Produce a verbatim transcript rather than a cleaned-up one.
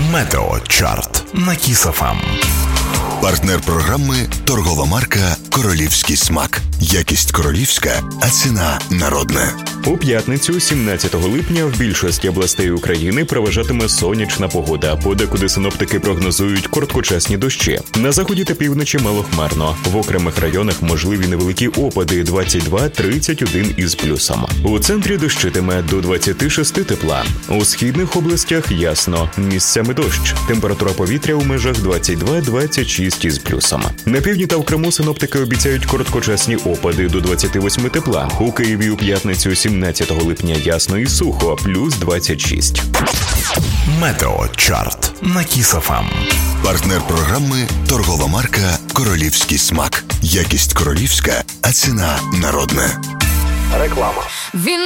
Метеочарт на Кіс еф ем. Партнер програми – торгова марка «Королівський смак». Якість королівська, а ціна народна. У п'ятницю, сімнадцятого липня, в більшості областей України переважатиме сонячна погода. Подекуди синоптики прогнозують короткочасні дощі. На заході та півночі малохмарно. В окремих районах можливі невеликі опади двадцять два - тридцять один із плюсом. У центрі дощитиме до двадцяти шести тепла. У східних областях ясно. Місцями дощ. Температура повітря у межах двадцять два - двадцять шість із плюсом. На півдні та в Криму синоптики обіцяють короткочасні опади до двадцяти восьми тепла. У Києві у п'ятницю, сімнадцятого липня, ясно і сухо, плюс двадцять шість. Метеочарт на Кіс еф ем. Партнер програми – торгова марка «Королівський смак». Якість королівська, а ціна народна. Реклама. Він